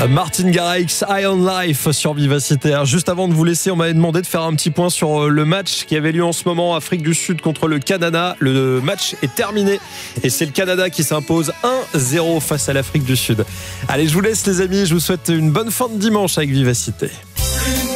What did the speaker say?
Martin Garrix, High on Life sur Vivacité. Juste avant de vous laisser, on m'avait demandé de faire un petit point sur le match qui avait lieu en ce moment, Afrique du Sud contre le Canada. Le match est terminé et c'est le Canada qui s'impose 1-0 face à l'Afrique du Sud. Allez, je vous laisse les amis, je vous souhaite une bonne fin de dimanche avec Vivacité.